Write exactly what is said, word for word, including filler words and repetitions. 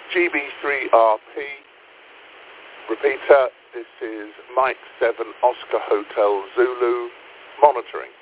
G B three R P. Repeater, this is Mike seven Oscar Hotel Zulu monitoring.